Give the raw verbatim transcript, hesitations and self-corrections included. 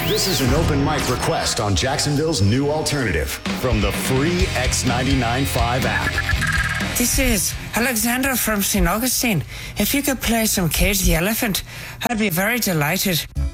This is an open mic request on Jacksonville's new alternative from the free X ninety-nine point five app. This is Alexander from Saint Augustine. If you could play some Cage the Elephant, I'd be very delighted.